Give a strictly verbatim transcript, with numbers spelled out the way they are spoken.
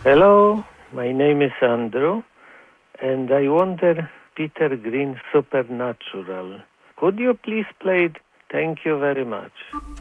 Hello, my name is Andrew, and I wonder Peter Green Supernatural. Could you please play it? Thank you very much.